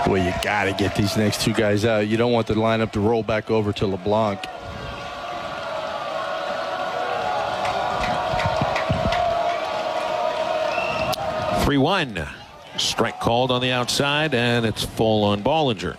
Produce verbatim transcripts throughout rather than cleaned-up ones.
Well, you got to get these next two guys out. You don't want the lineup to roll back over to LeBlanc. three one. Strike called on the outside, and it's full on Bollinger.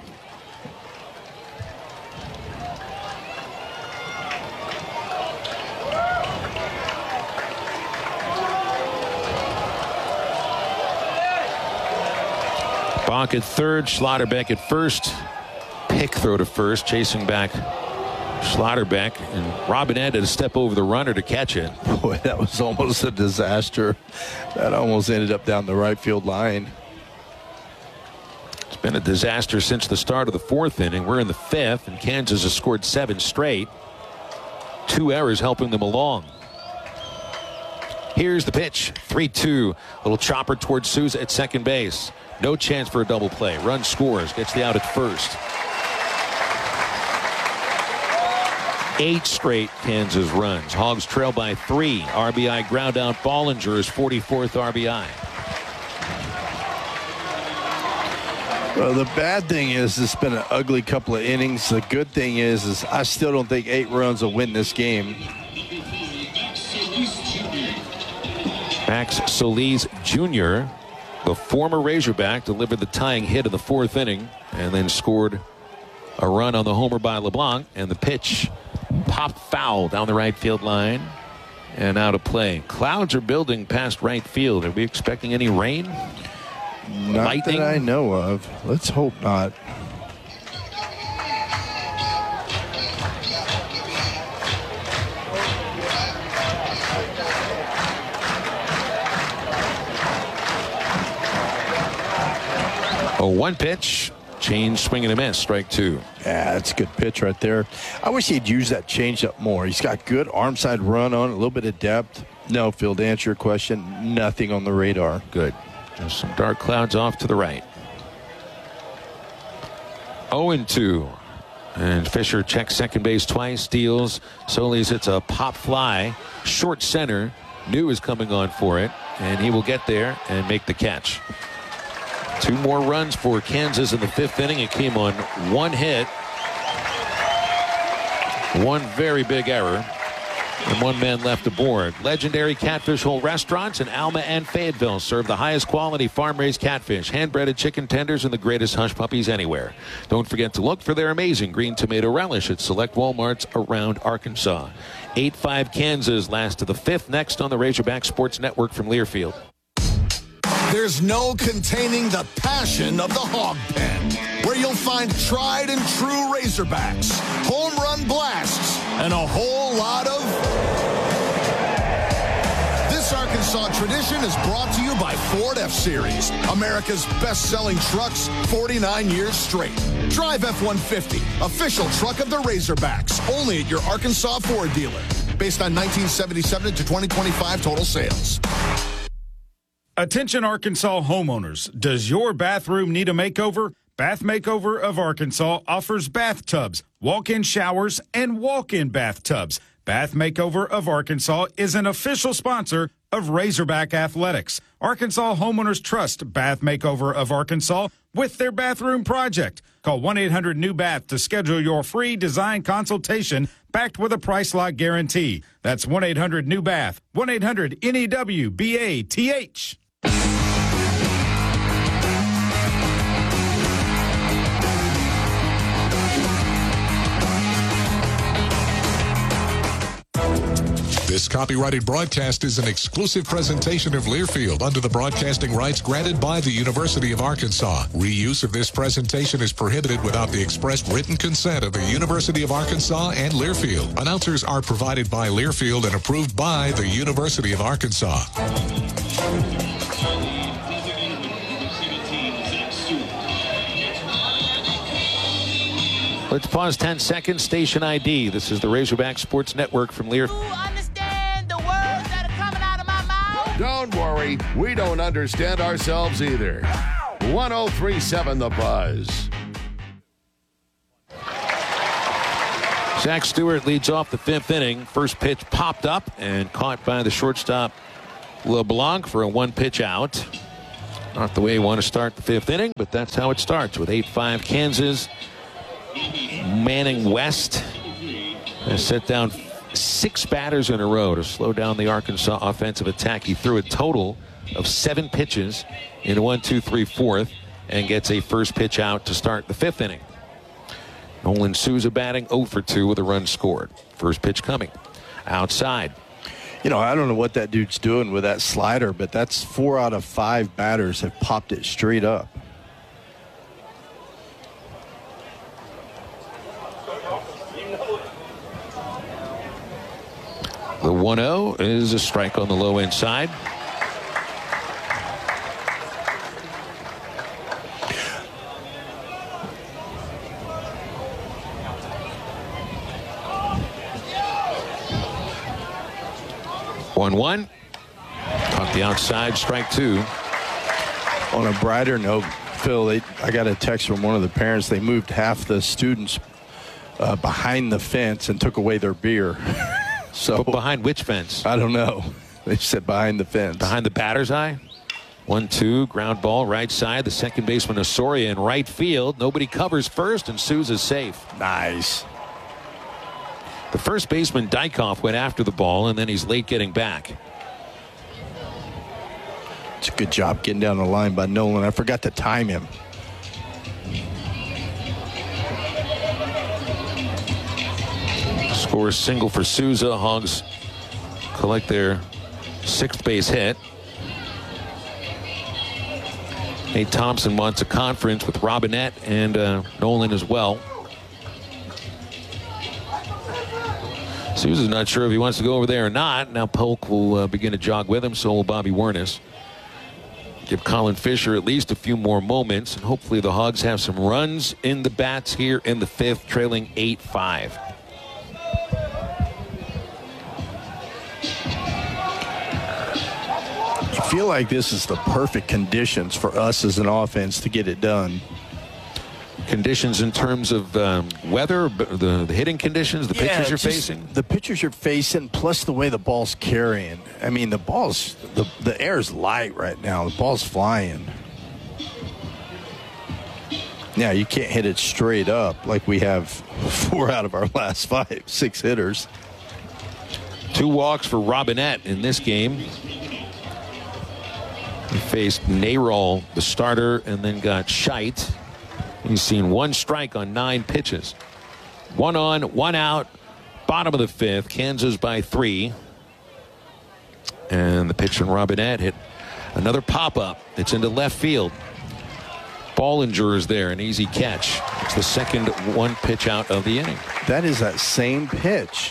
Bonk at third, Schlotterbeck at first. Pick throw to first, chasing back Schlotterbeck, and Robinette had to step over the runner to catch it. Boy, that was almost a disaster. That almost ended up down the right field line. It's been a disaster since the start of the fourth inning. We're in the fifth, and Kansas has scored seven straight. Two errors helping them along. Here's the pitch, three two. Little chopper towards Souza at second base. No chance for a double play. Run scores, gets the out at first. Eight straight Kansas runs. Hogs trail by three. R B I ground out Bollinger's forty-fourth R B I. Well, the bad thing is it's been an ugly couple of innings. The good thing is, is I still don't think eight runs will win this game. Max Solis Junior, the former Razorback, delivered the tying hit in the fourth inning and then scored a run on the homer by LeBlanc, and the pitch popped foul down the right field line and out of play. Clouds are building past right field. Are we expecting any rain? Not Lightning? that I know of. Let's hope not. A one pitch, change, swing and a miss, strike two. Yeah, that's a good pitch right there. I wish he'd use that changeup more. He's got good arm side run on it, a little bit of depth. No, Phil, to answer your question, nothing on the radar. Good. Just some dark clouds off to the right. oh and two. And Fisher checks second base twice, steals. Solis hits a pop fly, short center. New is coming on for it, and he will get there and make the catch. Two more runs for Kansas in the fifth inning. It came on one hit, one very big error, and one man left aboard. Legendary Catfish Hole Restaurants in Alma and Fayetteville serve the highest quality farm-raised catfish, hand-breaded chicken tenders, and the greatest hush puppies anywhere. Don't forget to look for their amazing green tomato relish at select Walmarts around Arkansas. eight five Kansas, last of the fifth, next on the Razorback Sports Network from Learfield. There's no containing the passion of the Hog Pen, where you'll find tried and true Razorbacks, home run blasts, and a whole lot of... This Arkansas tradition is brought to you by Ford F-Series, America's best-selling trucks forty-nine years straight. Drive F one fifty, official truck of the Razorbacks, only at your Arkansas Ford dealer. Based on nineteen seventy-seven to twenty twenty-five total sales. Attention Arkansas homeowners, does your bathroom need a makeover? Bath Makeover of Arkansas offers bathtubs, walk-in showers, and walk-in bathtubs. Bath Makeover of Arkansas is an official sponsor of Razorback Athletics. Arkansas homeowners trust Bath Makeover of Arkansas with their bathroom project. Call one eight hundred new bath to schedule your free design consultation backed with a price lock guarantee. That's one eight hundred new bath, one eight hundred N E W B A T H. This copyrighted broadcast is an exclusive presentation of Learfield under the broadcasting rights granted by the University of Arkansas. Reuse of this presentation is prohibited without the expressed written consent of the University of Arkansas and Learfield. Announcers are provided by Learfield and approved by the University of Arkansas. Let's pause ten seconds. Station I D. This is the Razorback Sports Network from Learfield. Don't worry, we don't understand ourselves either. one oh three point seven The Buzz. Zach Stewart leads off the fifth inning. First pitch popped up and caught by the shortstop LeBlanc for a one-pitch out. Not the way you want to start the fifth inning, but that's how it starts with eight five Kansas. Manning West has set down six batters in a row to slow down the Arkansas offensive attack. He threw a total of seven pitches in one, two, three, fourth, and gets a first pitch out to start the fifth inning. Nolan Souza batting oh for two with a run scored. First pitch coming outside. You know, I don't know what that dude's doing with that slider, but that's four out of five batters have popped it straight up. The one oh is a strike on the low inside. one one. Off the outside, strike two. On a brighter note, Phil, they, I got a text from one of the parents. They moved half the students uh, behind the fence and took away their beer. So but behind which fence? I don't know. They said behind the fence. Behind the batter's eye? one two, ground ball, right side. The second baseman, Osoria, in right field. Nobody covers first, and Souza's safe. Nice. The first baseman, Dykoff, went after the ball, and then he's late getting back. It's a good job getting down the line by Nolan. I forgot to time him. Scores single for Souza. Hogs collect their sixth base hit. Nate Thompson wants a conference with Robinette and uh, Nolan as well. Souza's not sure if he wants to go over there or not. Now Polk will uh, begin to jog with him, so will Bobby Wernes. Give Colin Fisher at least a few more moments, and hopefully the Hogs have some runs in the bats here in the fifth, trailing eight five. I feel like this is the perfect conditions for us as an offense to get it done. Conditions in terms of um, weather, the, the hitting conditions, the yeah, pitchers you're just facing? The pitchers you're facing, plus the way the ball's carrying. I mean, the ball's, the, the air's light right now. The ball's flying. Yeah, you can't hit it straight up like we have four out of our last five, six hitters. Two walks for Robinette in this game. He faced Nayrol, the starter, and then got Scheidt. He's seen one strike on nine pitches. One on, one out, bottom of the fifth. Kansas by three. And the pitch from Robinette hit another pop-up. It's into left field. Ballinger is there, an easy catch. It's the second one pitch out of the inning. That is that same pitch.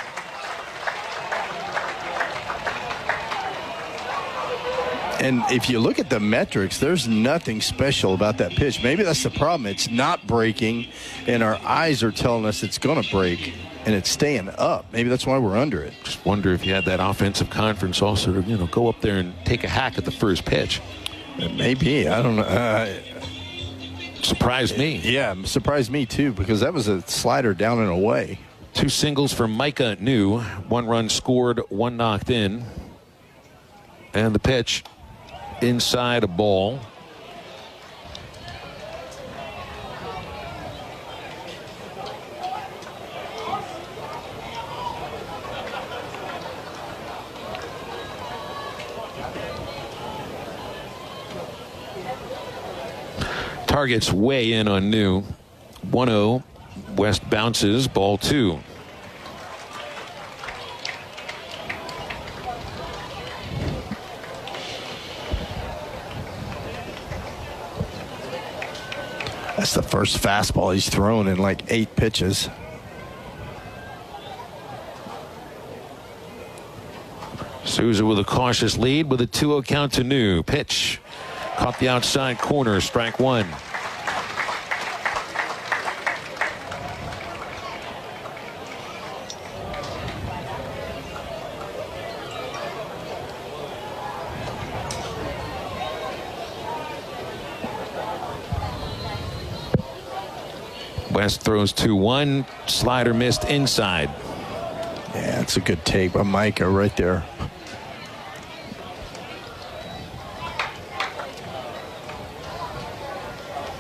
And if you look at the metrics, there's nothing special about that pitch. Maybe that's the problem. It's not breaking, and our eyes are telling us it's going to break, and it's staying up. Maybe that's why we're under it. Just wonder if you had that offensive conference also to, you know, go up there and take a hack at the first pitch. Maybe. I don't know. Uh, Surprised me. Yeah, surprised me too, because that was a slider down and away. Two singles for Micah New. One run scored, one knocked in. And the pitch inside a ball. Targets way in on New. one oh. West bounces, ball two. That's the first fastball he's thrown in like eight pitches. Souza with a cautious lead with a two oh count to New. Pitch. Caught the outside corner, strike one. West throws two one. Slider missed inside. Yeah, it's a good take by Micah right there.